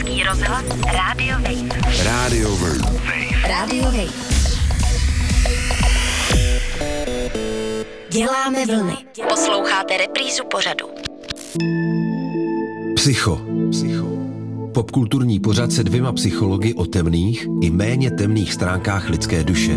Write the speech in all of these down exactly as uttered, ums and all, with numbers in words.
Český rozhlas Radio Wave. Radio Wave. Radio Wave. Děláme vlny. Posloucháte reprízu pořadu. Psycho. Psycho. Popkulturní pořad se dvěma psychologi o temných i méně temných stránkách lidské duše.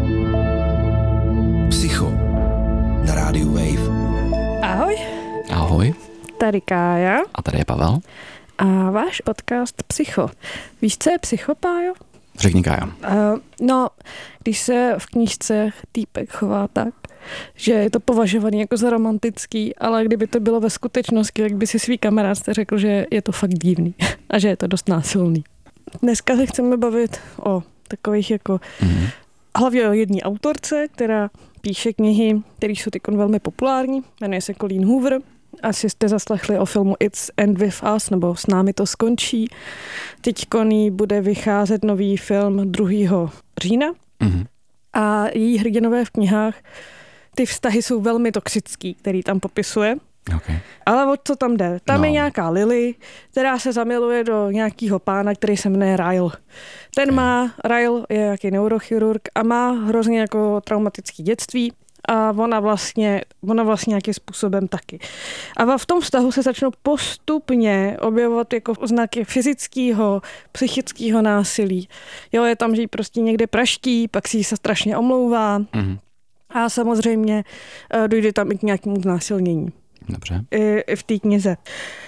Psycho. Na Radio Wave. Ahoj. Ahoj. Tady Kája. A tady je Pavel. A váš podcast Psycho. Víš, co je psycho, Pájo? Řekni, Kája. Uh, no, když se v knížce týpek chová tak, že je to považovaný jako za romantický, ale kdyby to bylo ve skutečnosti, tak by si svý kamarádce řekl, že je to fakt divný a že je to dost násilný. Dneska se chceme bavit o takových jako mm-hmm. hlavně o jedné autorce, která píše knihy, které jsou teď velmi populární, jmenuje se Colleen Hoover. Asi jste zaslechli o filmu It's End With Us, nebo S námi to skončí. Teď koní bude vycházet nový film druhého října. Mm-hmm. A její hrdinové v knihách, ty vztahy jsou velmi toxický, který tam popisuje. Okay. Ale o co tam jde? Tam no. je nějaká Lily, která se zamiluje do nějakého pána, který se jmenuje Ryle. Ten okay. má, Ryle je nějaký neurochirurg a má hrozně jako traumatické dětství. A ona vlastně, ona vlastně nějakým způsobem taky. A v tom vztahu se začnou postupně objevovat jako znaky fyzického, psychického násilí. Jo, je tam, že jí prostě někde praští, pak si ji se strašně omlouvá. Mm-hmm. A samozřejmě dojde tam i k nějakému znásilnění. Dobře. I, i v té knize.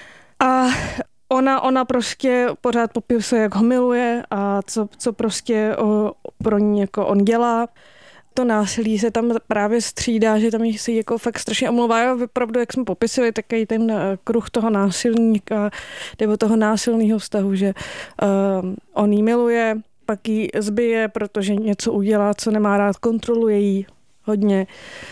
A ona, ona prostě pořád popisuje, jak ho miluje a co, co prostě o, pro ní jako on dělá. To násilí se tam právě střídá, že tam si jako fakt strašně omlouvá. Opravdu, jak jsme popisili, takový ten kruh toho násilníka nebo toho násilného vztahu, že uh, on jí miluje, pak ji zbije, protože něco udělá, co nemá rád, kontroluje jí hodně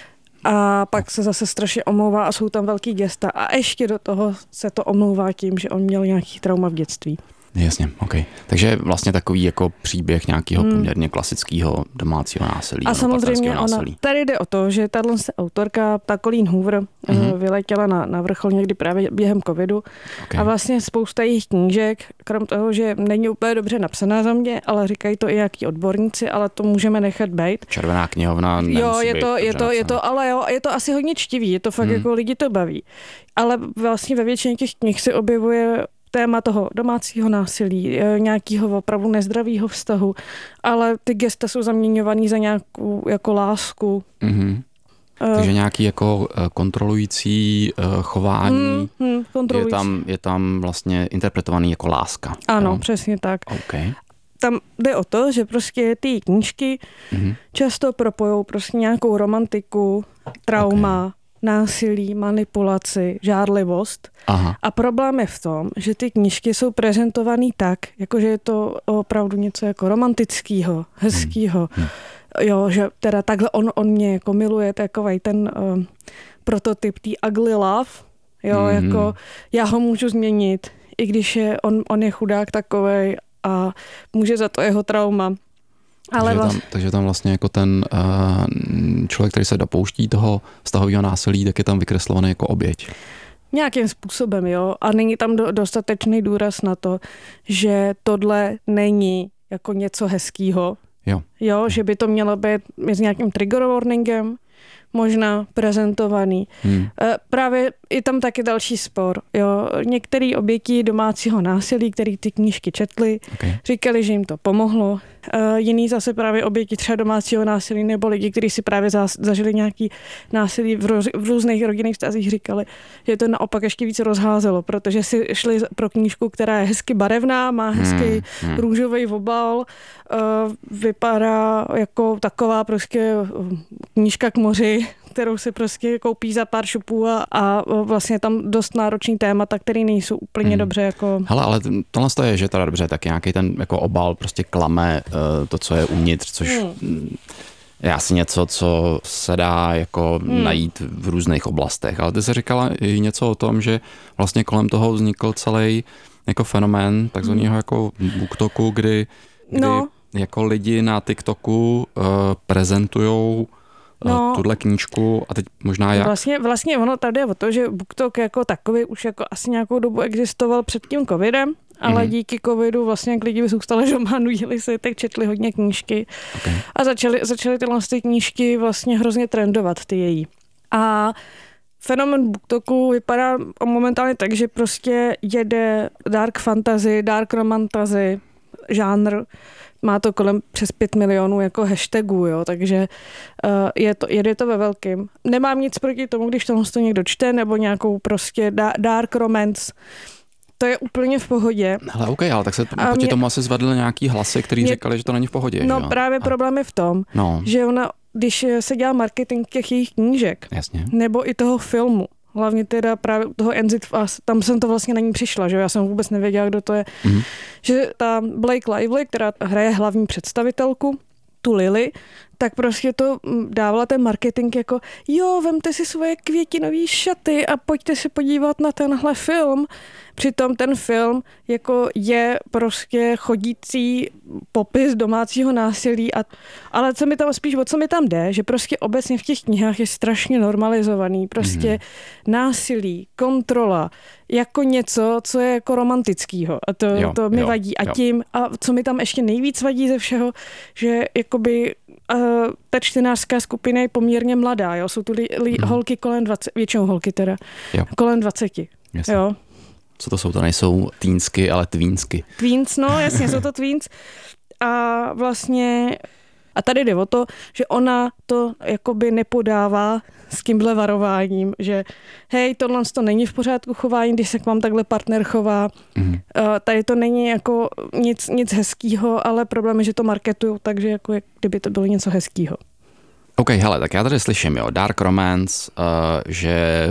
a pak se zase strašně omlouvá a jsou tam velký gesta a ještě do toho se to omlouvá tím, že on měl nějaký trauma v dětství. Jasně, ok. Takže vlastně takový jako příběh nějakého hmm. poměrně klasického domácího násilí. A samozřejmě ona, tady jde o to, že tato autorka, ta Colleen Hoover, mm-hmm. vyletěla na, na vrchol někdy právě během covidu okay. a vlastně spousta jejich knížek, krom toho, že není úplně dobře napsaná za mě, ale říkají to i jaký odborníci, ale to můžeme nechat být. Červená knihovna nemusí Jo, je být to, je to, je to, ale jo, je to asi hodně čtivý, je to fakt hmm. jako lidi to baví. Ale vlastně ve většině těch knih se objevuje téma toho domácího násilí, nějakého opravdu nezdravého vztahu, ale ty gesta jsou zaměňovaný za nějakou jako lásku. Mm-hmm. Uh, Takže nějaký jako kontrolující uh, chování mm, mm, kontrolující. Je, tam, je tam vlastně interpretovaný jako láska. Ano, jo? Přesně tak. Okay. Tam jde o to, že prostě ty knížky mm-hmm. často propojou prostě nějakou romantiku, trauma, okay. násilí, manipulaci, žárlivost. Aha. A problém je v tom, že ty knížky jsou prezentovaný tak, jakože je to opravdu něco jako romantického, hezkého. Hmm. Jo, že teda takhle on, on mě jako miluje, takovej ten uh, prototyp tý ugly love. Jo, hmm. jako já ho můžu změnit, i když je on, on je chudák takovej a může za to jeho trauma. Ale takže, vlastně... tam, takže tam vlastně jako ten uh, člověk, který se dopouští toho vztahového násilí, tak je tam vykreslovaný jako oběť. Nějakým způsobem, jo. A není tam do, dostatečný důraz na to, že tohle není jako něco hezkýho. Jo. Jo, že by to mělo být s nějakým trigger warningem, možná prezentovaný. Hmm. Právě je tam taky další spor. Jo. Některé oběti domácího násilí, který ty knížky četly, okay. říkali, že jim to pomohlo. Jiný zase právě oběti třeba domácího násilí nebo lidi, kteří si právě zažili nějaký násilí v, roz, v různých rodinných vztazích, říkali, že to naopak ještě víc rozházelo, protože si šli pro knížku, která je hezky barevná, má hezký hmm. hmm. růžový obal, vypadá jako taková prostě knížka k moři, kterou si prostě koupí za pár šupů a, a vlastně tam dost náročný témata, který nejsou úplně hmm. dobře jako... Hele, ale tohle je, že teda dobře, tak nějaký ten jako obal prostě klame uh, to, co je uvnitř, což hmm. je asi něco, co se dá jako hmm. najít v různých oblastech. Ale ty jsi říkala i něco o tom, že vlastně kolem toho vznikl celý jako fenomén takzvaného hmm. jako booktoku, kdy, kdy no. jako lidi na TikToku uh, prezentujou no, tuhle knížku a teď možná jak... Vlastně, vlastně ono tady je o to, že BookTok jako takový už jako asi nějakou dobu existoval před tím covidem ale Mhm. díky covidu vlastně, jak lidi zůstali doma, nudili se, tak četli hodně knížky Okay. a začaly, začaly tyhle ty knížky vlastně hrozně trendovat, ty její. A fenomén BookToku vypadá momentálně tak, že prostě jede dark fantasy, dark romantasy, žánr, má to kolem přes pět milionů jako hashtagů, jo, takže uh, je to, jede to ve velkým. Nemám nic proti tomu, když tohle to někdo čte, nebo nějakou prostě da- dark romance, to je úplně v pohodě. Hele, OK, ale tak se A proti mě- tomu asi zvedly nějaký hlasy, který mě- říkali, že to není v pohodě. No že jo? právě A- problém je v tom, No, že ona, když se dělá marketing těch jejich knížek, jasně. nebo i toho filmu, hlavně teda právě toho Enzit, tam jsem to vlastně na ní přišla, že jo? Já jsem vůbec nevěděla, kdo to je. Mhm. Že ta Blake Lively, která hraje hlavní představitelku, tu Lily, tak prostě to dávala ten marketing jako jo, vemte si svoje květinové šaty a pojďte se podívat na tenhle film. Přitom ten film jako je prostě chodící popis domácího násilí. A, ale co mi tam spíš, o co mi tam jde, že prostě obecně v těch knihách je strašně normalizovaný. Prostě mm. násilí, kontrola, jako něco, co je jako romantickýho. A to, Jo, to mi jo, vadí. A jo. tím, a co mi tam ještě nejvíc vadí ze všeho, že jakoby uh, ta čtenářská skupina je poměrně mladá, jo. Jsou tu li, li, Mhm. holky kolem dvaceti, většinou holky teda, Jo. kolem dvaceti. Jasně. Jo. Co to jsou? To nejsou týnsky, ale tvínsky. Tweens, no jasně, jsou to tweens. A vlastně, a tady jde o to, že ona to jakoby nepodává s tímhle varováním, že hej, tohle to není v pořádku chování, když se k vám takhle partner chová. Mhm. Uh, tady to není jako nic, nic hezkýho, ale problém je, že to marketujou, takže jako jak kdyby to bylo něco hezkýho. OK, hele, tak já tady slyším, jo, dark romance, uh, že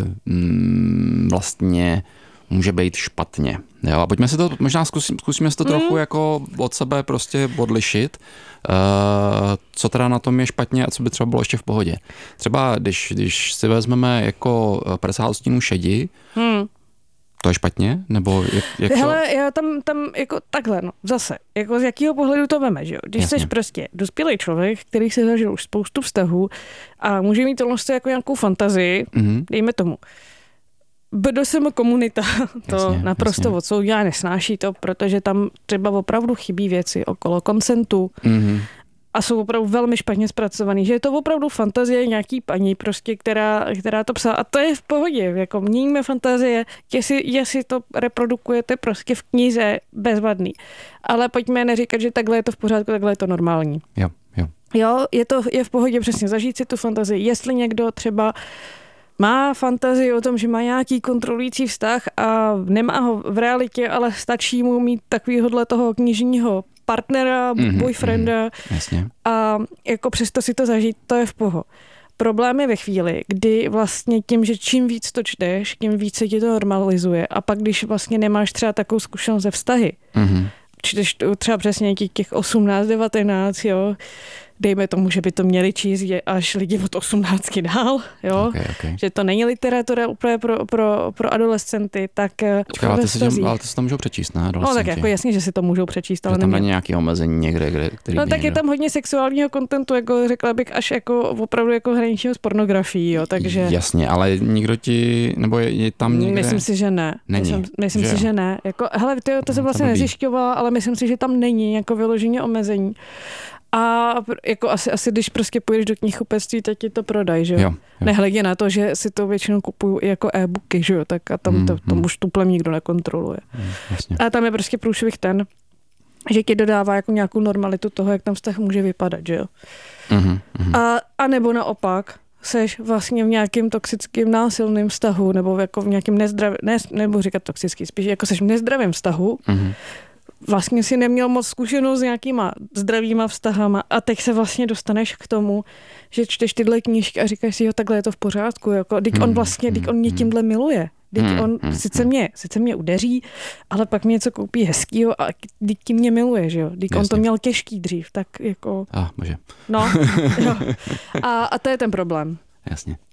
mm, vlastně může být špatně. Jo, a pojďme si to, možná zkusím, zkusíme si to mm. trochu jako od sebe prostě odlišit. Uh, co teda na tom je špatně a co by třeba bylo ještě v pohodě. Třeba když, když si vezmeme jako padesát odstínů šedi, Hmm. to je špatně? Nebo jak, jak to? Hele, já tam, tam jako takhle, no, zase, jako z jakého pohledu to veme, že jo? Když Jasně. jsi prostě dospělý člověk, který si zažil už spoustu vztahů a může mít tohle jako nějakou fantazii, Mhm. dejme tomu. bé dé es em komunita to Jasně, naprosto jasně. odsoudí a nesnáší to, protože tam třeba opravdu chybí věci okolo konsentu Mhm. a jsou opravdu velmi špatně zpracovaný, že je to opravdu fantazie nějaký paní prostě, která, která to psala a to je v pohodě, jako měníme fantazie, jestli, jestli to reprodukujete prostě v knize, bezvadný. Ale pojďme neříkat, že takhle je to v pořádku, takhle je to normální. Jo, jo. Jo, je to je v pohodě přesně zažít si tu fantazii. Jestli někdo třeba má fantazii o tom, že má nějaký kontrolující vztah a nemá ho v realitě, ale stačí mu mít takovýhodle toho knižního partnera, Mhm, boyfrienda mhm, jasně. a jako přesto si to zažít, to je v poho. Problém je ve chvíli, kdy vlastně tím, že čím víc to čteš, tím víc se ti to normalizuje a pak když vlastně nemáš třeba takovou zkušenost ze vztahy, Mhm. čteš to třeba přesně těch, těch osmnáct, devatenáct, jo, dejme tomu, že by to měli číst až lidi od osmnácti dál, jo, Okay, okay. že to není literatura úplně pro, pro, pro adolescenty, tak Počkej, ale ty si, tím, ale ty si to můžou přečíst, ne? no tak jako jasně, že si to můžou přečíst, ale že tam nemě... není nějaký omezení někde, kde, který No by tak je někdo... tam hodně sexuálního kontentu, jako řekla bych, až jako opravdu jako hraničního s pornografií, jo, takže... Jasně, ale nikdo ti, nebo je, je tam někde... Myslím si, že ne. Není, Myslím, myslím že si, jo? že ne. Jako, hele, ty, to jsem No, vlastně to blbý. nezjišťovala, ale myslím si, že tam není jako vyloženě omezení. A jako asi, asi když prostě půjdeš do knihkupectví, tak ti to prodají, že jo? Jo, jo. Nehledě na to, že si to většinou kupuju i jako e-booky, že jo? Tak a tam to, Hmm, to hmm. už tuplem nikdo nekontroluje. Hmm, jasně. A tam je prostě průšvih ten, že ti dodává jako nějakou normalitu toho, jak tam vztah může vypadat, že jo? Mhm, mhm. A, a nebo naopak, seš vlastně v nějakým toxickým násilným vztahu, nebo jako v nějakým nezdravým, ne, nebo říkat toxický, spíš jako seš v nezdravém vztahu, Mhm. vlastně si neměl moc zkušenost s nějakýma zdravýma vztahama a teď se vlastně dostaneš k tomu, že čteš tyhle knížky a říkáš si, jo, takhle je to v pořádku, jako, teď on vlastně, teď on mě tímhle miluje. Teď on sice mě, sice mě udeří, ale pak mě něco koupí hezkýho a teď tím mě miluje, že jo. Teď on to měl těžký dřív, tak jako... Ah, bože. No, jo. A, a to je ten problém. Jasně.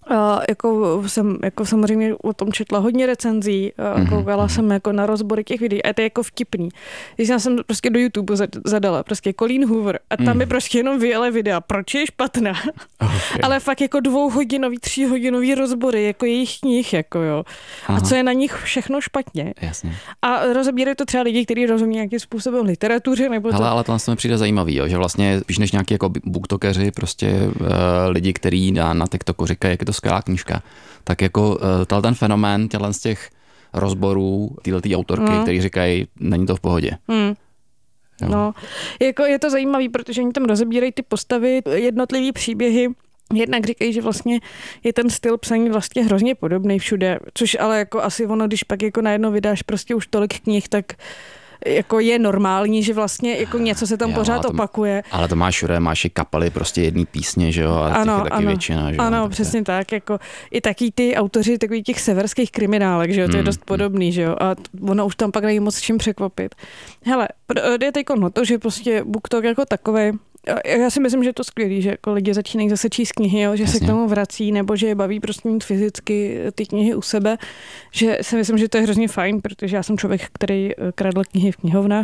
Uh, jako jsem jako samozřejmě o tom četla hodně recenzí, uh, mm-hmm. koukala jsem jako na rozbory těch videí a to je jako vtipný. Když jsem prostě do YouTube zadala prostě Colleen Hoover a tam mm. mi prostě jenom vyjele videa, proč je špatná. Okay. Ale fakt jako dvouhodinový, tříhodinový rozbory, jako jejich knih, jako jo. Aha. A co je na nich všechno špatně. Jasně. A rozebírají to třeba lidi, kteří rozumí nějakým způsobem literatuře. Nebo Hele, to... ale to mi přijde zajímavý, jo, že vlastně víš než nějaký jako booktokeři, prostě uh, lidi, kteří na, na TikToku říkají, jak je to skvělá knížka, tak jako uh, ten fenomén těchto z těch rozborů, tyhle autorky, mm. který říkají, není to v pohodě. Mm. No, jako je to zajímavý, protože oni tam rozebírají ty postavy, jednotlivý příběhy. Jednak říkají, že vlastně je ten styl psaní vlastně hrozně podobný všude, což ale jako asi ono, když pak jako najednou vydáš prostě už tolik knih, tak jako je normální, že vlastně jako něco se tam jo, pořád to, opakuje. Ale to máš všude, máš i kapely prostě jedný písně, že jo, a ano, těch je taky ano, většina, že jo. Ano, tak přesně tak, jako i taky ty autoři takových těch severských kriminálek, že jo, to hmm, je dost podobný, že jo, a ono už tam pak není moc čím překvapit. Hele, je teď no to, že prostě BookTok jako takovej, já si myslím, že je to skvělý, že jako lidi začínají zase číst knihy, jo, že Jasně. se k tomu vrací, nebo že je baví prostě mít fyzicky ty knihy u sebe, že si myslím, že to je hrozně fajn, protože já jsem člověk, který kradl knihy v knihovnách.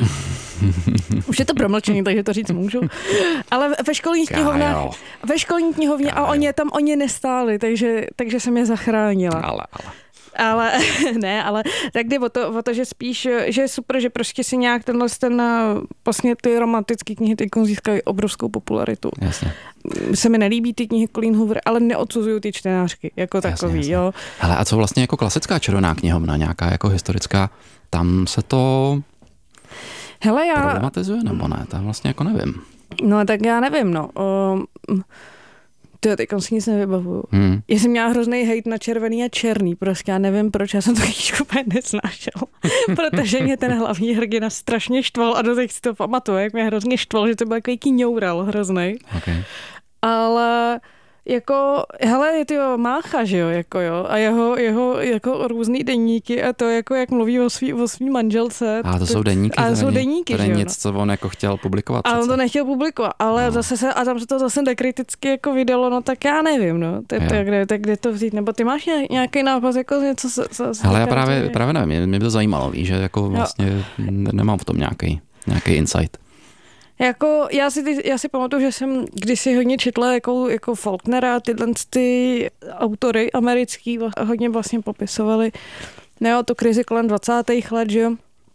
Už je to promlčený, takže to říct můžu. Ale ve školních knihovnách, ve školní knihovně a oni tam oni nestáli, takže, takže jsem je zachránila. Ale, ale. Ale ne, ale tak jde o to, o to, že spíš, že je super, že prostě si nějak tenhle ten, vlastně ty romantické knihy teď získají obrovskou popularitu. Jasně. Se mi nelíbí ty knihy Colleen Hoover, ale neodsuzuju ty čtenářky jako jasně, takový, jasně. jo. Hele, a co vlastně jako klasická červená knihovna, nějaká jako historická, tam se to Hele, já... problematizuje nebo ne? Tam vlastně jako nevím. No tak já nevím, no. Um... Tyjo, teď si nic nevybavuju. Hmm. Já jsem měla hrozný hejt na červený a černý, prostě já nevím proč, já jsem to knížku úplně nesnášel, protože mě ten hlavní hrdina strašně štval a do teď si to pamatuju, jak mě hrozně štval, že to byl takový kňoural hroznej. Okay. Ale jako, hele, je to Mácha, že jo, jako jo, a jeho, jeho jako různý deníky a to jako, jak mluví o svý, o svý manželce. A to, to jsou deníky? A to jsou deníky, že jo. To je nic, co on jako chtěl publikovat. A on to nechtěl publikovat, ale no. zase se, a tam se to zase dekriticky jako vydalo, no tak já nevím, no, to, to, kde, tak kde to vzít, nebo ty máš nějaký nápad, jako něco se... se hele, já právě, právě nevím, mě, mě by to zajímalo, víš, že jako vlastně jo. nemám v tom nějaký, nějaký insight. Jako, já si, já si pamatuju, že jsem kdysi hodně četla jako, jako Faulknera, tyhle ty autory americký hodně vlastně popisovali, ne, to krizi kolem dvacátých let, že jo,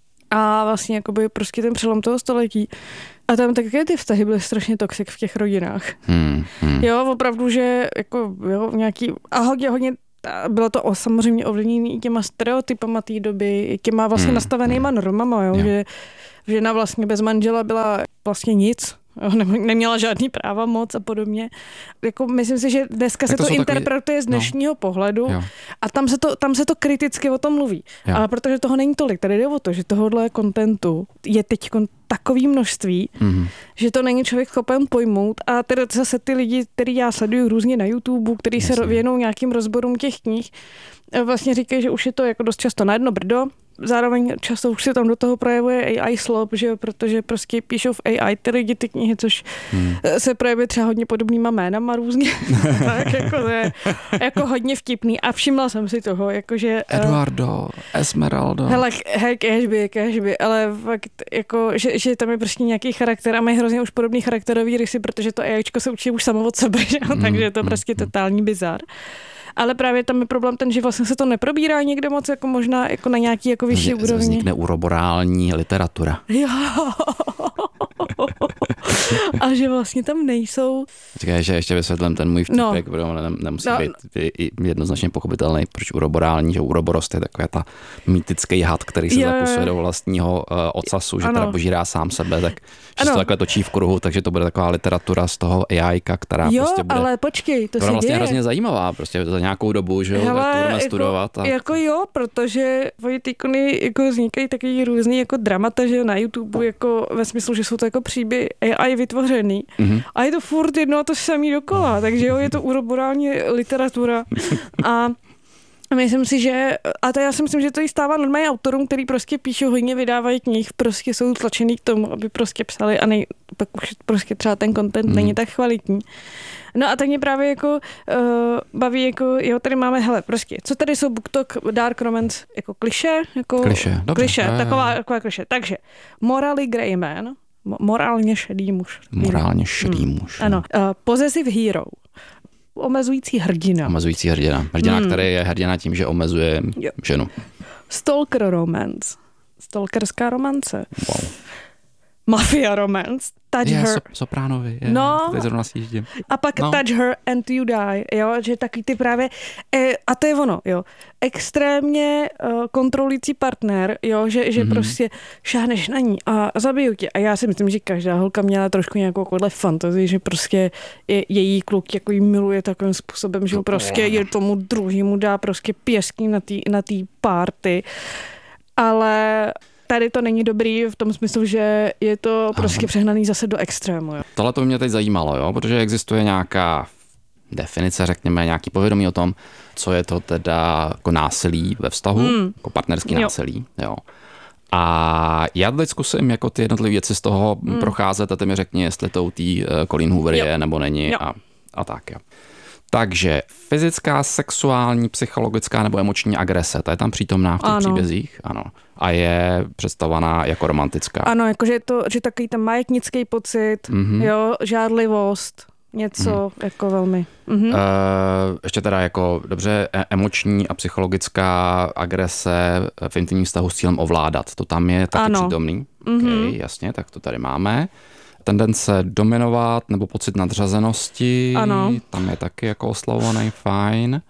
a vlastně jakoby prostě ten přelom toho století. A tam také ty vztahy byly strašně toxic v těch rodinách. Hmm, hmm. Jo, opravdu, že jako jo, nějaký, a hodně, hodně bylo to o, samozřejmě ovlivněné těma stereotypama té doby, těma vlastně hmm, nastavenýma hmm. normama, jo, jo. že žena vlastně bez manžela byla vlastně nic, neměla žádný práva moc a podobně. Jako myslím si, že dneska tak se to, to interpretuje takový... z dnešního no. pohledu jo. a tam se, to, tam se to kriticky o tom mluví. Jo. Ale protože toho není tolik, tady jde o to, že tohohle kontentu je teď takový množství, mm-hmm. že to není člověk schopen pojmout a tedy zase ty lidi, který já sleduju různě na YouTube, který Jasně. se věnují nějakým rozborům těch knih, vlastně říkají, že už je to jako dost často na jedno brdo. Zároveň často už se tam do toho projevuje A I slop, že jo, protože prostě píšou v A I ty lidi ty knihy, což hmm. se projevuje třeba hodně podobnýma jménama různě. Tak jako to je jako hodně vtipný a všimla jsem si toho, jakože... Eduardo, Esmeralda. Hele, hej, kéžby, kéžby, ale fakt jako, že, že tam je prostě nějaký charakter a mají hrozně už podobný charakterový rysy, protože to AIčko se učí už samo od sebe, že jo, takže je to prostě totální bizar. Ale právě tam je problém ten, že vlastně se to neprobírá někde moc, jako možná jako na nějaký jako vyšší úrovni. Vznikne uroborální literatura. Jo. A že vlastně tam nejsou... Říkaj, že ještě vysvětlím ten můj vtipek, no. protože nemusí no. být jednoznačně pochopitelný, proč uroborální, že uroborost je taková ta mýtický had, který se zakusuje do vlastního uh, ocasu, že ano. teda požírá sám sebe, tak že se to takhle točí v kruhu, takže to bude taková literatura z toho AIka, která jo, prostě bude... ale počkej, to se vlastně děje. hrozně zajímavá, prostě za nějakou dobu, že jo, tak to budeme jako, studovat. A... Jako jo, protože ty ikony jako vznikají takový různý jako dramata, že na YouTube, jako ve smyslu, že jsou to jako příběhy A I vytvořený. Mm-hmm. A je to furt jedno a to samý dokola, takže jo, je to uroborální literatura. A A myslím si, že, a to já si myslím, že to i stává normálně autorům, který prostě píšou, hodně vydávají knih, prostě jsou tlačený k tomu, aby prostě psali a nej, pak už prostě třeba ten content hmm. není tak kvalitní. No a tak mě právě jako uh, baví, jako jo, tady máme, hele, prostě, co tady jsou BookTok, Dark Romance, jako kliše, jako kliše, dobře, kliše, je, taková, taková kliše. Takže Morally Grey Man, morálně šedý muž. Morálně šedý hmm. muž. Ano, uh, Possessive Hero, omezující hrdina. Omezující hrdina. Hrdina, hmm. který je hrdina tím, že omezuje jo. ženu. Stalker Romance, stalkerská romance. Wow. Mafia Romance, Touch je, Her. So, Sopránovi, je, no, tady zrovna sjíždím. A pak no. Touch Her and You Die, jo, že taky ty právě, e, a to je ono, jo, extrémně uh, kontrolující partner, jo, že, že mm-hmm. prostě šáhneš na ní a zabiju tě. A já si myslím, že každá holka měla trošku nějakou takovou fantazii, že prostě je, její kluk jako jí miluje takovým způsobem, že prostě je tomu druhému dá prostě pěstí na té na tý party. Ale tady to není dobrý v tom smyslu, že je to prostě Aha. přehnaný zase do extrému. Jo. Tohle to mě teď zajímalo, jo, protože existuje nějaká definice, řekněme, nějaký povědomí o tom, co je to teda jako násilí ve vztahu, hmm. jako partnerský jo. násilí, jo. A já teď zkusím jako ty jednotlivé věci z toho hmm. procházet a ty mi řekni, jestli to u té uh, Colleen Hoover jo. je nebo není a, a tak, jo. Takže fyzická, sexuální, psychologická nebo emoční agrese, ta je tam přítomná v těch ano. příbězích, ano. A je představovaná jako romantická. Ano, jakože je to, že takový ten majetnický pocit, mm-hmm. jo, žádlivost, něco mm. jako velmi. Mm-hmm. Uh, ještě teda jako dobře, emoční a psychologická agrese v intimním vztahu s cílem ovládat, to tam je taky ano. přítomný. Mm-hmm. Okay, jasně, tak to tady máme. Tendence dominovat nebo pocit nadřazenosti, ano. tam je taky jako oslavovaný, fajn.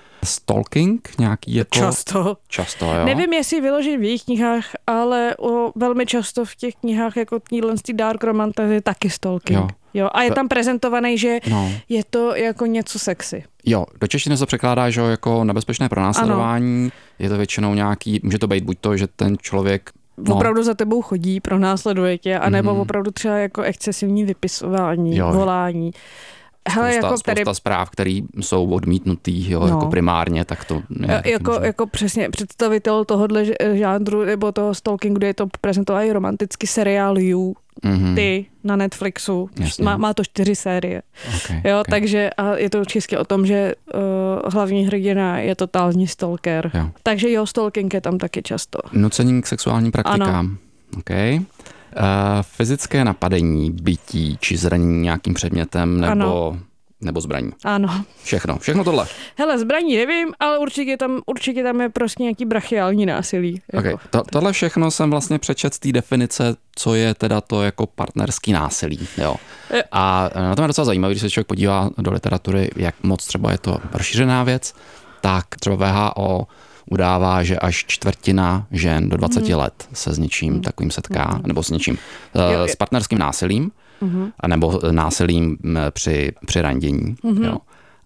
Stalking nějaký jako... Často. Často, jo. Nevím, jestli vyložit v jejich knihách, ale o, velmi často v těch knihách jako týhle dark romance je taky stalking. Jo. Jo, a je tam prezentovaný, že no. je to jako něco sexy. Jo, do češtiny se překládá, že jako nebezpečné pronásledování. Ano. Je to většinou nějaký, může to být buď to, že ten člověk no. opravdu za tebou chodí, pronásleduje tě, anebo mm. opravdu třeba jako excesivní vypisování, jo. volání. Hele, spousta, jako spousta tady... zpráv, které jsou odmítnutý, jo, no. jako primárně, tak to... Ne, jako, jako přesně představitel tohohle žánru nebo toho stalkingu, kde je to prezentovaný romantický seriál You, mm-hmm. Ty na Netflixu. Má, má to čtyři série. Okay, jo, okay. Takže a je to čistě o tom, že uh, hlavní hrdina je totální stalker. Jo. Takže jo, stalking je tam taky často. Nucení k sexuálním praktikám. Ano. Okay. Uh, fyzické napadení, bytí či zranění nějakým předmětem nebo, nebo zbraní. Ano. Všechno, všechno tohle. Hele, zbraní nevím, ale určitě tam, určitě tam je prostě nějaký brachiální násilí. Jako. Okay. To, tohle všechno jsem vlastně přečet z té definice, co je teda to jako partnerský násilí. Jo. Je. A na tom je docela zajímavé, když se člověk podívá do literatury, jak moc třeba je to rozšířená věc, tak třeba V H O udává, že až čtvrtina žen do dvaceti mm. let se s něčím mm. takovým setká, mm. nebo s něčím uh, s partnerským násilím, mm. nebo násilím při, při randění. Mm. Jo.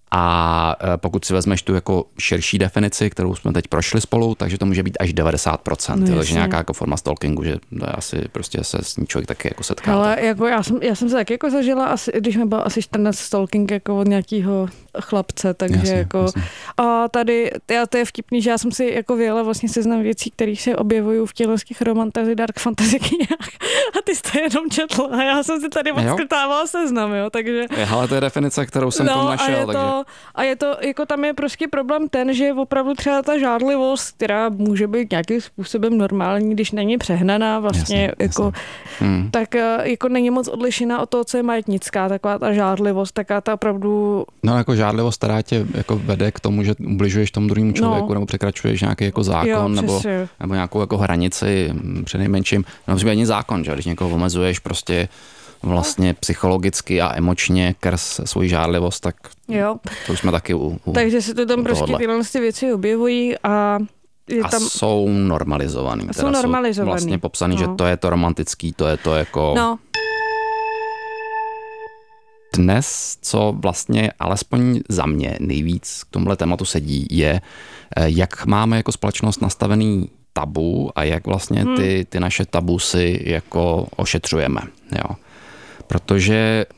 A pokud si vezmeš tu jako širší definici, kterou jsme teď prošli spolu, takže to může být až devadesát procent. No, takže nějaká jako forma stalkingu, že to je asi prostě se s ní člověk taky jako setká. Ale jako já jsem, já jsem se taky jako zažila, asi, když mi byl asi čtrnáct stalking jako od nějakého chlapce, takže jasně, jako jasně. A tady, já, to je vtipný, že já jsem si jako vyjela vlastně seznam věcí, které se objevují v těchto romantazy, dark fantasy knihách a ty jste jenom četla a já jsem si tady odskrtávala seznam, jo, takže... Je, ale to je definice, kterou jsem no, tam našel, a takže... A je to, jako tam je prostě problém ten, že opravdu třeba ta žádlivost, která může být nějakým způsobem normální, když není přehnaná vlastně, jasně, jako, jasně. Hmm. tak jako není moc odlišená od toho, co je majetnická, taková ta žádlivost, taková ta opravdu... No jako žádlivost, která tě jako vede k tomu, že ubližuješ tomu druhému člověku, no. nebo překračuješ nějaký jako zákon, jo, nebo, nebo nějakou jako hranici přinejmenším. No třeba není zákon, že když někoho omezuješ prostě vlastně psychologicky a emočně krz svoji žádlivost, tak jo. to už jsme taky u, u Takže se to tam prostě tyhle věci objevují a je a tam... jsou normalizovaný. Jsou normalizovaný. Jsou vlastně popsaný, no. že to je to romantický, to je to jako... No. Dnes, co vlastně alespoň za mě nejvíc k tomhle tématu sedí, je, jak máme jako společnost nastavený tabu a jak vlastně ty, ty naše tabu si jako ošetřujeme, jo. Protože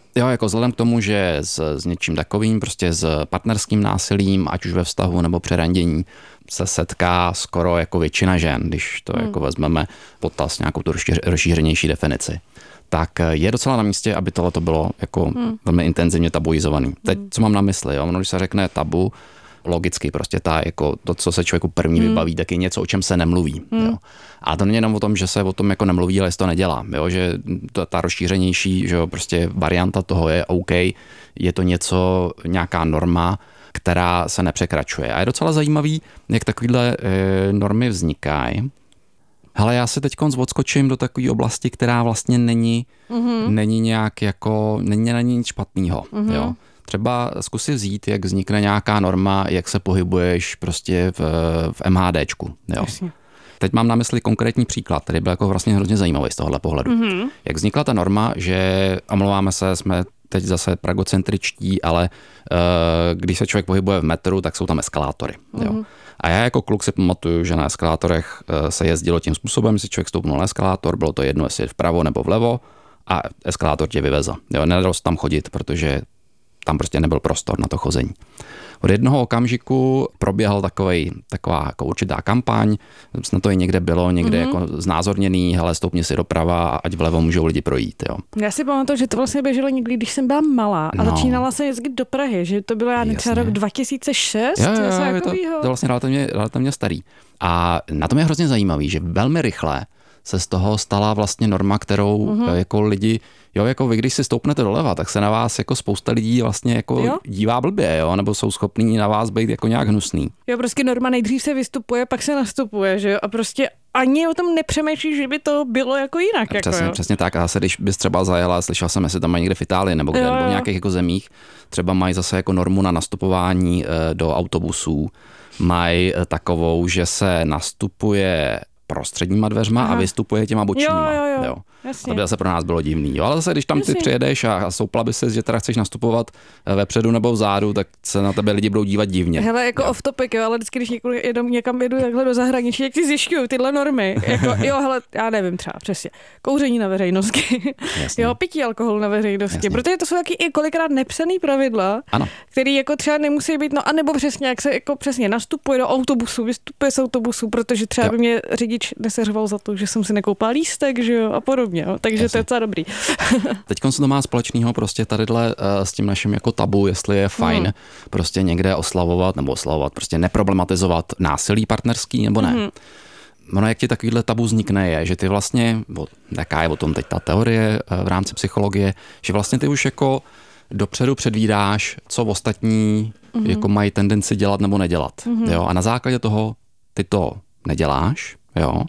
Jo, jako vzhledem k tomu, že s, s něčím takovým, prostě s partnerským násilím, ať už ve vztahu nebo při randění, se setká skoro jako většina žen, když to hmm. jako vezmeme potaz nějakou tu rozšířenější definici, tak je docela na místě, aby tohleto bylo jako hmm. velmi intenzivně tabuizovaný. Teď, co mám na mysli, jo? Ono, když se řekne tabu, logicky prostě ta, jako to, co se člověku první hmm. vybaví, tak je něco, o čem se nemluví. Hmm. Jo. A to není jenom o tom, že se o tom jako nemluví, ale se to nedělá. Jo. Že to, ta rozšířenější, že jo, prostě varianta toho je OK, je to něco, nějaká norma, která se nepřekračuje. A je docela zajímavý, jak takovýhle e, normy vznikají. Hele, já si teďkonc odskočím do takové oblasti, která vlastně není, mm-hmm. není nějak jako, není na nic špatného, mm-hmm. jo. Třeba zkusit vzít, jak vznikne nějaká norma, jak se pohybuješ prostě v, v MHDčku. Jo. Teď mám na mysli konkrétní příklad, který byl jako vlastně hrozně zajímavý z tohohle pohledu. Mm-hmm. Jak vznikla ta norma, že, omlouváme se, jsme teď zase pragocentričtí, ale uh, když se člověk pohybuje v metru, tak jsou tam eskalátory. Mm-hmm. Jo. A já jako kluk si pamatuju, že na eskalátorech uh, se jezdilo tím způsobem, že člověk stoupnul na eskalátor, bylo to jedno, jestli je vpravo nebo vlevo, a eskalátor tě vyvezl. Jo, nedalo se tam chodit, protože tam prostě nebyl prostor na to chození. Od jednoho okamžiku proběhla takovej, taková jako určitá kampaň, snad to i někde bylo, někde mm-hmm. jako znázorněný, hele, stoupni si doprava, ať vlevo můžou lidi projít. Jo. Já si pamatuju, že to vlastně běželo někdy, když jsem byla malá a no. začínala se jezdit do Prahy, že to bylo já třeba rok dva tisíce šest. Jo, jo, jo, je to, to je vlastně relativně, relativně starý. A na tom je hrozně zajímavý, že velmi rychle se z toho stala vlastně norma, kterou mm-hmm. jako lidi, jo, jako vy, když si stoupnete doleva, tak se na vás jako spousta lidí vlastně jako jo? dívá blbě, jo, nebo jsou schopní na vás být jako nějak hnusný. Jo, prostě norma nejdřív se vystupuje, pak se nastupuje, že jo, a prostě ani o tom nepřemýšlíš, že by to bylo jako jinak. Jako, přesně, jo? přesně tak. A zase, když bys třeba zajela, slyšel jsem, jestli tam mají někde v Itálii nebo kde, jo, nebo v nějakých jako zemích, třeba mají zase jako normu na nastupování do autobusů, mají takovou, že se nastupuje prostředníma dveřma Aha. a vystupuje těma bočníma. Jo, jo, jo. Jo. To by zase pro nás bylo divný. Jo. Ale zase, když tam ty Jasně. přijedeš a soupla by se, že teda chceš nastupovat vepředu nebo vzadu, tak se na tebe lidi budou dívat divně. Hele, jako off topic, jo, ale vždycky, když někdo jedou, někam jedu takhle do zahraničí, jak si zjišťují tyhle normy. Jako, jo, hele, já nevím třeba přesně. Kouření na veřejnosti. Jo, pití alkoholu na veřejnosti. Jasně. Protože to jsou taky i kolikrát nepsaný pravidla, ano. který jako třeba nemusí být, no a nebo přesně, jak se jako přesně nastupuje do autobusu, vystupuje z autobusu, protože třeba jo. by mě řidič neseřval za to, že jsem si nekoupal lístek, že jo, a podobně. Jo. Takže Jasně. to je docela dobrý. Teď se to má společného prostě tadyhle uh, s tím naším jako tabu, jestli je fajn mm. prostě někde oslavovat nebo oslavovat, prostě neproblematizovat násilí partnerský nebo ne. Mm. Ono, jak ti takovýhle tabu vznikne, je, že ty vlastně, bo, jaká je o tom teď ta teorie uh, v rámci psychologie, že vlastně ty už jako dopředu předvídáš, co ostatní mm. jako mají tendenci dělat nebo nedělat. Mm. Jo? A na základě toho ty to neděláš, jo.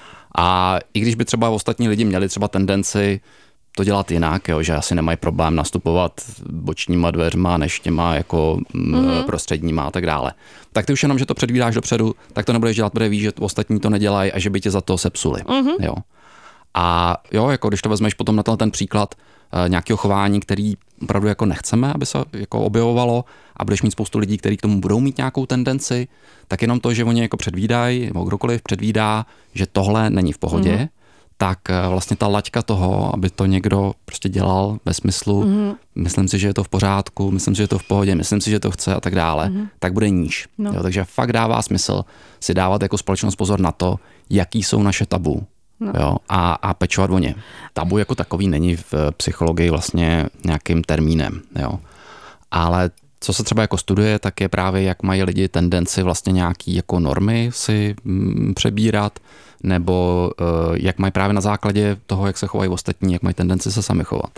A i když by třeba ostatní lidi měli třeba tendenci to dělat jinak, jo, že asi nemají problém nastupovat bočníma dveřma než těma jako mm-hmm. prostředníma a tak dále. Tak ty už jenom, že to předvídáš dopředu, tak to nebudeš dělat, protože víš, že ostatní to nedělají a že by tě za to sepsuli. Mm-hmm. Jo. A jo, jako když to vezmeš potom na ten příklad uh, nějakého chování, který opravdu jako nechceme, aby se jako objevovalo a budeš mít spoustu lidí, kteří k tomu budou mít nějakou tendenci, tak jenom to, že oni jako předvídají, nebo kdokoliv předvídá, že tohle není v pohodě, mm. tak uh, vlastně ta laťka toho, aby to někdo prostě dělal ve smyslu, mm. myslím si, že je to v pořádku, myslím si, že je to v pohodě, myslím si, že to chce a tak dále, mm. tak bude níž. No. Jo, takže fakt dává smysl si dávat jako společnost pozor na to, jaký jsou naše tabu. No. Jo, a, a pečovat o ně. Tabu jako takový není v psychologii vlastně nějakým termínem. Jo. Ale co se třeba jako studuje, tak je právě, jak mají lidi tendenci vlastně nějaký jako normy si mm, přebírat, nebo uh, jak mají právě na základě toho, jak se chovají ostatní, jak mají tendenci se sami chovat.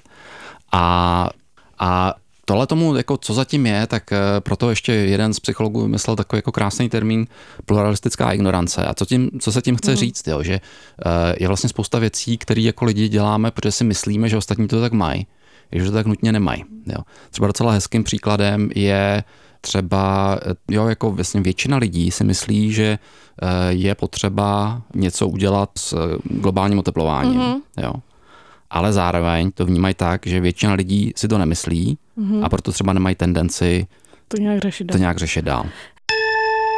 A, a tohle tomu, jako co zatím je, tak proto ještě jeden z psychologů vymyslel takový jako krásný termín pluralistická ignorance. A co, tím, co se tím chce mm. říct, jo, že je vlastně spousta věcí, které jako lidi děláme, protože si myslíme, že ostatní to tak mají, že to tak nutně nemají. Jo. Třeba docela hezkým příkladem je třeba, jo, jako vlastně většina lidí si myslí, že je potřeba něco udělat s globálním oteplováním. Mm. Jo. Ale zároveň to vnímají tak, že většina lidí si to nemyslí mm-hmm. a proto třeba nemají tendenci to nějak řešit dál. To nějak řešit dál.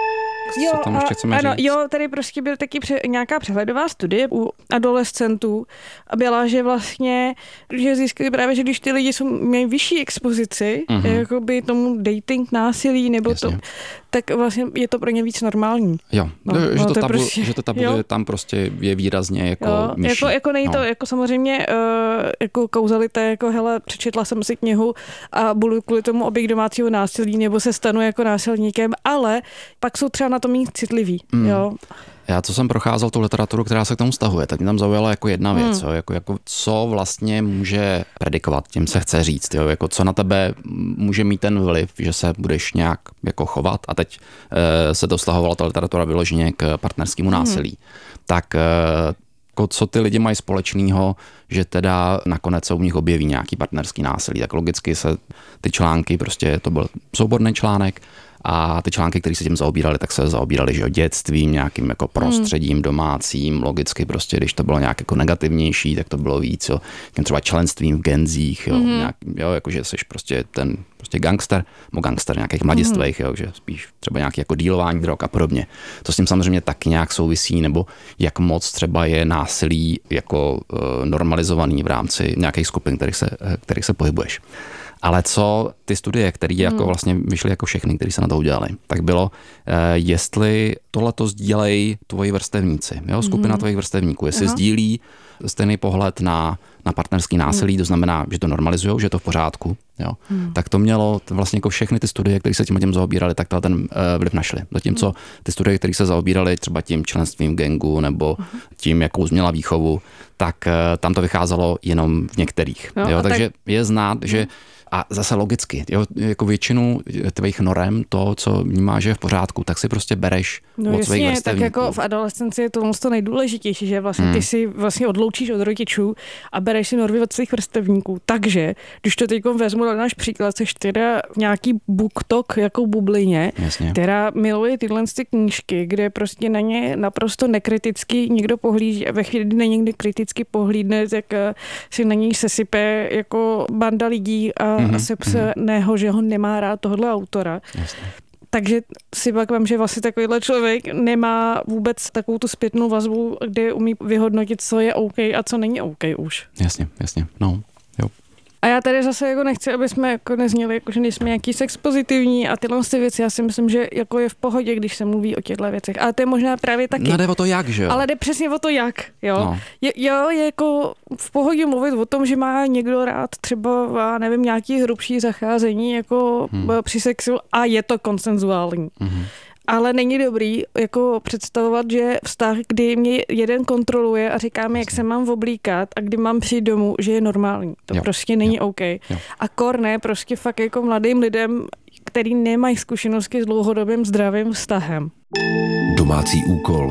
Jo, co tam ještě chceme ano, říct? jo, tady prostě byl taky pře- nějaká přehledová studie u adolescentů a byla, že vlastně, že zjistili právě, že když ty lidi jsou, mají vyšší expozici, uh-huh. jakoby tomu dating, násilí nebo Jasně. to, tak vlastně je to pro ně víc normální. Jo, no, že, no, to to tabu, prostě, že to tabu je tam prostě je výrazně jako jo, nižší. Jako, jako není no. to, jako samozřejmě uh, jako kauzalita, jako hele, přečetla jsem si knihu a budu kvůli tomu oběť domácího násilí nebo se stanu jako násilníkem, ale pak jsou třeba na to méně citliví, mm. jo. Já, co jsem procházel tu literaturu, která se k tomu vztahuje, tak mě tam zaujala jako jedna věc, hmm. jo, jako, jako co vlastně může predikovat, tím se chce říct, jo, jako co na tebe může mít ten vliv, že se budeš nějak jako chovat a teď e, se to vztahovala ta literatura vyloženě k partnerskému násilí. Hmm. Tak e, jako, co ty lidi mají společného, že teda nakonec se u nich objeví nějaký partnerský násilí, tak logicky se ty články, prostě to byl souborný článek, a ty články, které se tím zaobírali, tak se zaobírali, že o dětstvím, nějakým jako prostředím domácím, logicky prostě, když to bylo nějak jako negativnější, tak to bylo víc, jo, tím třeba členstvím v genzích, jo, mm-hmm. nějak, jo, jakože jsi prostě ten prostě gangster, nebo gangster nějakých mladistvých, mm-hmm. jo, že spíš třeba nějaký jako dílování drog a podobně. To s tím samozřejmě taky nějak souvisí, nebo jak moc třeba je násilí jako uh, normalizovaný v rámci nějakých skupin, kterých se, kterých se pohybuješ. Ale co ty studie, které hmm. jako vlastně vyšly jako všechny, které se na to udělali, tak bylo, jestli tohleto sdílejí tvoji vrstevníci, jo, skupina hmm. tvojich vrstevníků, jestli Aha. sdílí stejný pohled na, na partnerský násilí, hmm. to znamená, že to normalizujou, že je to v pořádku, jo, hmm. tak to mělo vlastně jako všechny ty studie, které se tím tím zaobíraly, tak ten uh, vliv našly. Zatímco ty studie, které se zaobíraly třeba tím členstvím gengu nebo tím, jakou změla výchovu, tak uh, tam to vycházelo jenom v některých. No, jo, takže tak... je znát, že hmm. a zase logicky, jo, jako většinu tvých norem, to, co vnímáš, že je v pořádku, tak si prostě bereš no od svých vrstevníků. Tak jako v adolescenci je to to nejdůležitější, že vlastně hmm. ty si vlastně odloučíš od rodičů a bereš si normy od svých vrstevníků. Takže, když to teď vezmu na náš příklad, seš teda v nějaký BookTok jako bublině, Jasně. která miluje tyhle ty knížky, kde prostě na ně naprosto nekriticky někdo pohlíží a ve chvíli, kdy na někdy kriticky pohlídne, tak si na něj sesype jako banda lidí a mm-hmm. a sepsaného, že ho nemá rád tohle autora. Jasně. Takže si pak vím, že vlastně takovýhle člověk nemá vůbec takovou tu zpětnou vazbu, kde umí vyhodnotit, co je OK a co není OK už. Jasně, jasně, no, jo. A já tady zase jako nechci, aby jsme jako nezněli, jako že nejsme nějaký sex pozitivní a tyhle ty věci. Já si myslím, že jako je v pohodě, když se mluví o těchto věcech. Ale to je možná právě taky. No jde o to jak, že jo? Ale jde přesně o to jak, jo. No. Je, jo, je jako v pohodě mluvit o tom, že má někdo rád třeba, já nevím, nějaký hrubší zacházení jako hmm. při sexu a je to konsenzuální. Hmm. Ale není dobrý jako představovat, že vztah, kdy mě jeden kontroluje a říká mi, jak se mám oblíkat a kdy mám přijít domů, že je normální. To jo. prostě není jo. OK. Jo. A kor ne, prostě fakt jako mladým lidem, který nemají zkušenosti s dlouhodobým zdravým vztahem. Domácí úkol.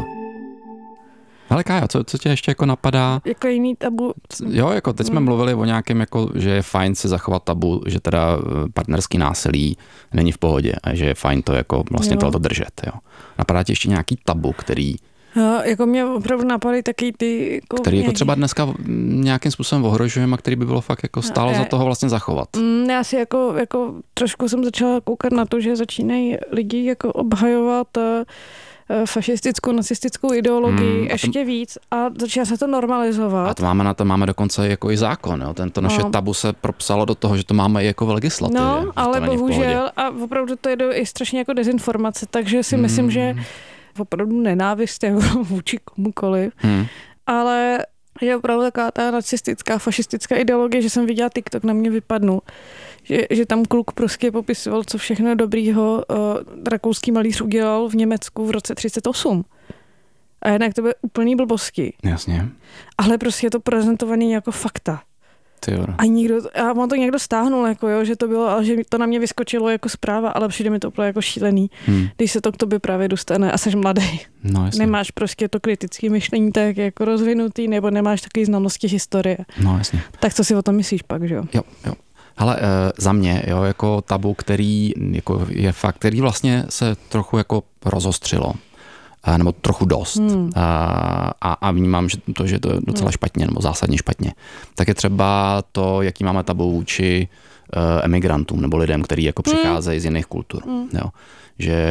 Ale Kájo, co, co tě ještě jako napadá? Jako jiný tabu. Jo, jako teď jsme hmm. mluvili o nějakém, jako, že je fajn si zachovat tabu, že teda partnerský násilí není v pohodě a že je fajn to jako vlastně tohleto držet. Jo. Napadá ti ještě nějaký tabu, který... Jo, jako mě opravdu napadají taky ty... Jako který jako třeba dneska nějakým způsobem ohrožujeme a který by bylo fakt jako stálo no, za toho vlastně zachovat. Mm, já si jako, jako trošku jsem začala koukat na to, že začínají lidi jako obhajovat fašistickou, nacistickou ideologii hmm, ještě to, víc a začíná se to normalizovat. A to máme na to máme dokonce jako i zákon. Jo? Tento naše no. tabu se propsalo do toho, že to máme i jako v legislativě. No, ale bohužel a opravdu to je do, i strašně jako dezinformace, takže si hmm. myslím, že opravdu nenávist jako vůči komukoliv, hmm. ale je opravdu taková ta nacistická, fašistická ideologie, že jsem viděla TikTok, na mě vypadnul. Že, že tam kluk prostě popisoval, co všechno dobrýho uh, rakouský malíř udělal v Německu v roce třicet osm. A jednak to byly úplný blbosti. Jasně. Ale prostě je to prezentovaný jako fakta. A nikdo, a on to někdo stáhnul, jako jo, že to bylo, ale že to na mě vyskočilo jako zpráva, ale přijde mi to úplně jako šílený, hmm. když se to k tobě právě dostane a jsi mladý. No, nemáš prostě to kritické myšlení tak jako rozvinutý, nebo nemáš takové znalosti historie. No, jasně. Tak co si o tom myslíš pak, že jo? Jo, jo. Hele, e, za mě, jo, jako tabu, který jako je fakt, který vlastně se trochu jako rozostřilo. Nebo trochu dost. Hmm. A, a vnímám, že to, že to je docela špatně, nebo zásadně špatně. Tak je třeba to, jaký máme tabu vůči uh, emigrantům, nebo lidem, kteří jako přicházejí hmm. z jiných kultur. Hmm. Jo. Že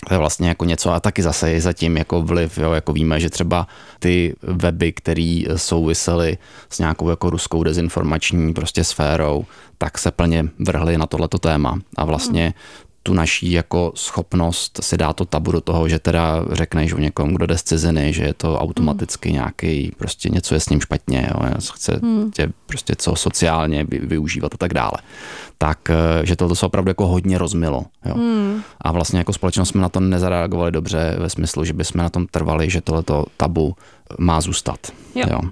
To je vlastně jako něco a taky zase je zatím jako vliv, jo, jako víme, že třeba ty weby, které souvisely s nějakou jako ruskou dezinformační prostě sférou, tak se plně vrhly na tohleto téma a vlastně tu naší jako schopnost si dát to tabu do toho, že teda řekneš o někom, kdo jde z ciziny, že je to automaticky nějaký, prostě něco je s ním špatně, jo, chce hmm. tě prostě co sociálně využívat a tak dále. Tak, že tohle se opravdu jako hodně rozmilo. Jo. Hmm. A vlastně jako společnost jsme na to nezareagovali dobře ve smyslu, že bychom na tom trvali, že tohleto tabu má zůstat. Jo. Jo.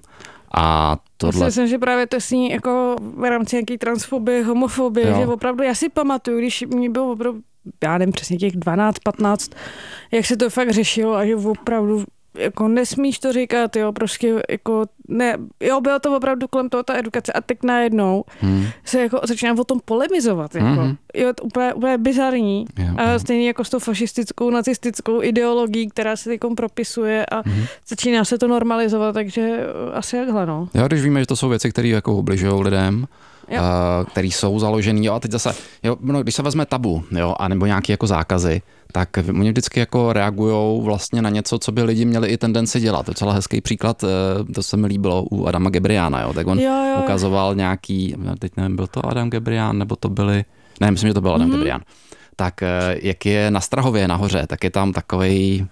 A tohle... Myslím, že právě to sní jako v rámci nějaký transfobie, homofobie, jo. Že opravdu, já si pamatuju, když mě bylo opravdu, já nevím, přesně těch dvanáct patnáct, jak se to fakt řešilo a že opravdu jako nesmíš to říkat, jo, prostě jako ne, jo, bylo to opravdu kolem toho ta edukace a teď najednou hmm. se jako začíná o tom polemizovat, jako. Hmm. Jo, to úplně, úplně bizarní. Jo, a stejně jako s tou fašistickou, nacistickou ideologií, která se teď propisuje a hmm. začíná se to normalizovat, takže asi jakhle, no. Jo, když víme, že to jsou věci, které jako ubližují lidem, uh, které jsou založený, jo, a teď zase, jo, no, když se vezme tabu, jo, anebo nějaké jako zákazy, tak oni vždycky jako reagujou vlastně na něco, co by lidi měli i tendenci dělat. To je celá hezký příklad, to se mi líbilo u Adama Gebriána, jo. Tak on jo, jo. ukazoval nějaký, teď nevím, byl to Adam Gebrián, nebo to byli, ne, myslím, že to byl Adam mm-hmm. Gebrián. Tak jak je na Strahově nahoře, tak je tam takovej,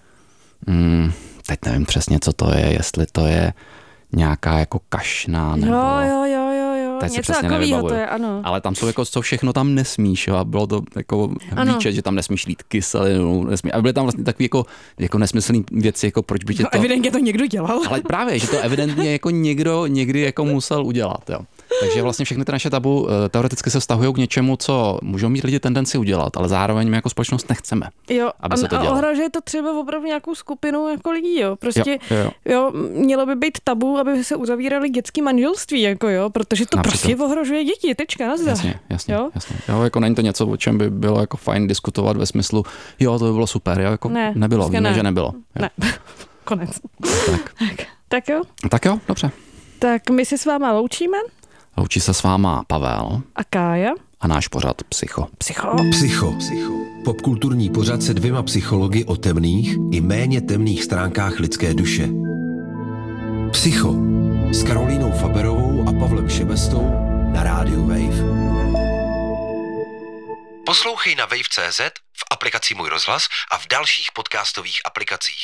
hmm, teď nevím přesně, co to je, jestli to je nějaká jako kašna, nebo... Jo, jo, jo, jo, jo. Teď něco takového to je, ano. Ale tam jsou jako, co všechno tam nesmíš, jo, a bylo to jako výčet, že tam nesmíš lít kyselinu, nesmí, a byly tam vlastně takový jako, jako nesmyslný věci, jako proč by tě to... Evidentně to někdo dělal. Ale právě, že to evidentně jako někdo někdy jako musel udělat, jo. Takže vlastně všechny ty naše tabu teoreticky se vztahují k něčemu, co můžou mít lidi tendenci udělat, ale zároveň my jako společnost nechceme, jo, aby se to dělalo. A ohrožuje to třeba opravdu nějakou skupinu jako lidí, jo. Prostě, jo, jo. jo, mělo by být tabu, aby se uzavíraly dětský manželství, jako jo, protože to například prostě ohrožuje děti, tečka, nazdar. Jasně, jasně, jo? jasně. Jo, jako není to něco, o čem by bylo jako fajn diskutovat ve smyslu, jo, to by bylo super, jo, jako ne, nebylo, víme, ne. že nebylo. Jo. Ne, konec. Tak. tak. Tak jo. Tak jo, dobře. Tak my se s váma loučíme. Loučí se s váma Pavel a Kája a náš pořad Psycho. Psycho. Psycho. Psycho. Popkulturní pořad se dvěma psychologi o temných i méně temných stránkách lidské duše. Psycho s Karolínou Faberovou a Pavlem Šebestou na rádiu Wave. Poslouchej na wave tečka cé zet, v aplikaci Můj rozhlas a v dalších podcastových aplikacích.